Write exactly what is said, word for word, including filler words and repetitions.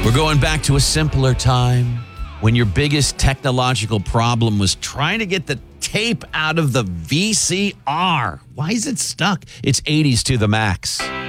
We're going back to a simpler time when your biggest technological problem was trying to get the tape out of the V C R. Why is it stuck? It's eighties to the max.